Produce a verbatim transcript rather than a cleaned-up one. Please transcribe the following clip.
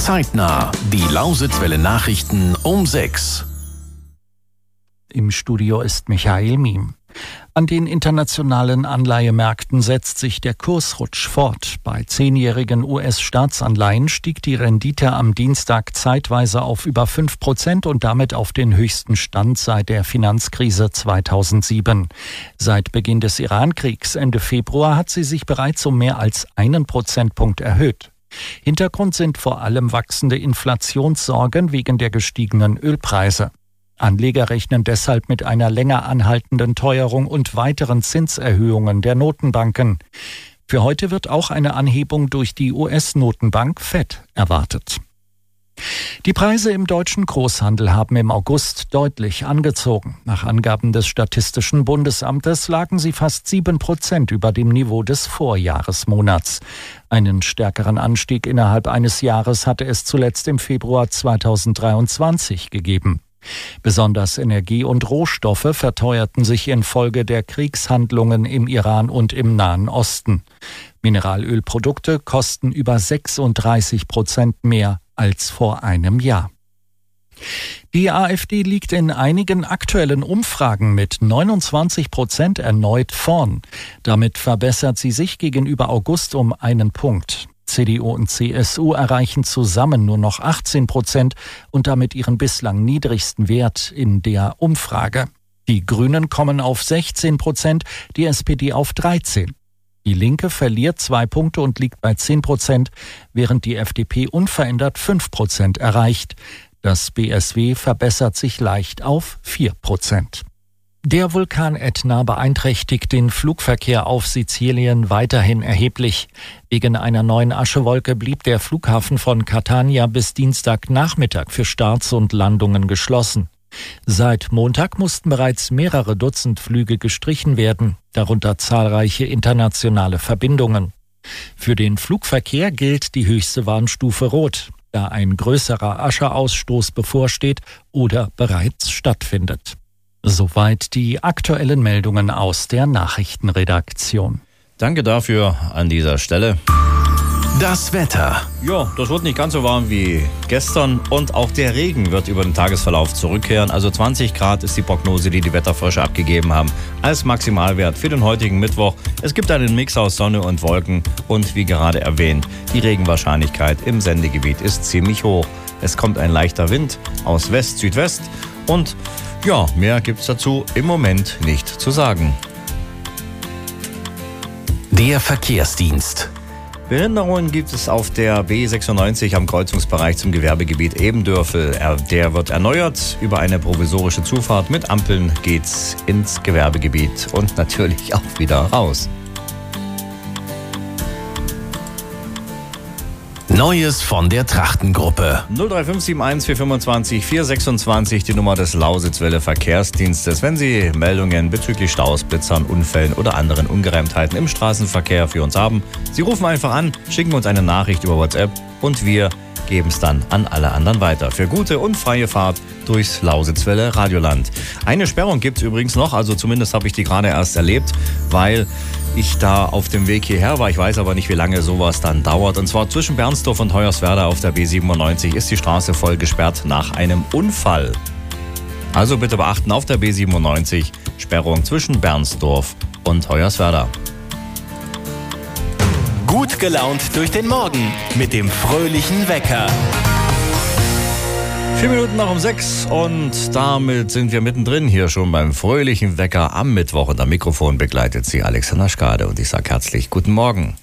Zeitnah, die Lausitzwelle Nachrichten um sechs. Im Studio ist Michael Miem. An den internationalen Anleihemärkten setzt sich der Kursrutsch fort. Bei zehnjährigen U S-Staatsanleihen stieg die Rendite am Dienstag zeitweise auf über fünf Prozent und damit auf den höchsten Stand seit der Finanzkrise zweitausendsieben. Seit Beginn des Iran-Kriegs Ende Februar hat sie sich bereits um mehr als einen Prozentpunkt erhöht. Hintergrund sind vor allem wachsende Inflationssorgen wegen der gestiegenen Ölpreise. Anleger rechnen deshalb mit einer länger anhaltenden Teuerung und weiteren Zinserhöhungen der Notenbanken. Für heute wird auch eine Anhebung durch die U S-Notenbank Fed erwartet. Die Preise im deutschen Großhandel haben im August deutlich angezogen. Nach Angaben des Statistischen Bundesamtes lagen sie fast sieben Prozent über dem Niveau des Vorjahresmonats. Einen stärkeren Anstieg innerhalb eines Jahres hatte es zuletzt im Februar zweitausenddreiundzwanzig gegeben. Besonders Energie und Rohstoffe verteuerten sich infolge der Kriegshandlungen im Iran und im Nahen Osten. Mineralölprodukte kosten über sechsunddreißig Prozent mehr als vor einem Jahr. Die AfD liegt in einigen aktuellen Umfragen mit neunundzwanzig Prozent erneut vorn. Damit verbessert sie sich gegenüber August um einen Punkt. C D U und C S U erreichen zusammen nur noch achtzehn Prozent und damit ihren bislang niedrigsten Wert in der Umfrage. Die Grünen kommen auf sechzehn Prozent, die S P D auf dreizehn. Die Linke verliert zwei Punkte und liegt bei zehn Prozent, während die F D P unverändert fünf Prozent erreicht. Das B S W verbessert sich leicht auf vier Prozent. Der Vulkan Ätna beeinträchtigt den Flugverkehr auf Sizilien weiterhin erheblich. Wegen einer neuen Aschewolke blieb der Flughafen von Catania bis Dienstagnachmittag für Starts und Landungen geschlossen. Seit Montag mussten bereits mehrere Dutzend Flüge gestrichen werden, darunter zahlreiche internationale Verbindungen. Für den Flugverkehr gilt die höchste Warnstufe Rot, da ein größerer Ascheausstoß bevorsteht oder bereits stattfindet. Soweit die aktuellen Meldungen aus der Nachrichtenredaktion. Danke dafür an dieser Stelle. Das Wetter. Ja, das wird nicht ganz so warm wie gestern und auch der Regen wird über den Tagesverlauf zurückkehren. Also zwanzig Grad ist die Prognose, die die Wetterforscher abgegeben haben, als Maximalwert für den heutigen Mittwoch. Es gibt einen Mix aus Sonne und Wolken und wie gerade erwähnt, die Regenwahrscheinlichkeit im Sendegebiet ist ziemlich hoch. Es kommt ein leichter Wind aus West-Südwest und ja, mehr gibt's dazu im Moment nicht zu sagen. Der Verkehrsdienst. Behinderungen gibt es auf der B sechsundneunzig am Kreuzungsbereich zum Gewerbegebiet Ebendörfel. Der wird erneuert. Über eine provisorische Zufahrt mit Ampeln geht's ins Gewerbegebiet und natürlich auch wieder raus. Neues von der Trachtengruppe. null drei fünf sieben eins vier fünfundzwanzig vier sechsundzwanzig, die Nummer des Lausitzwelle Verkehrsdienstes. Wenn Sie Meldungen bezüglich Staus, Blitzern, Unfällen oder anderen Ungereimtheiten im Straßenverkehr für uns haben, Sie rufen einfach an, schicken uns eine Nachricht über WhatsApp und wir geben es dann an alle anderen weiter. Für gute und freie Fahrt durchs Lausitzwelle Radioland. Eine Sperrung gibt es übrigens noch, also zumindest habe ich die gerade erst erlebt, weil ich da auf dem Weg hierher war. Ich weiß aber nicht, wie lange sowas dann dauert. Und zwar zwischen Bernsdorf und Hoyerswerda auf der B siebenundneunzig ist die Straße voll gesperrt nach einem Unfall. Also bitte beachten, auf der B siebenundneunzig Sperrung zwischen Bernsdorf und Hoyerswerda. Gut gelaunt durch den Morgen mit dem fröhlichen Wecker. Vier Minuten nach um sechs und damit sind wir mittendrin hier schon beim fröhlichen Wecker am Mittwoch. Und am Mikrofon begleitet Sie Alexander Skade und ich sage herzlich guten Morgen.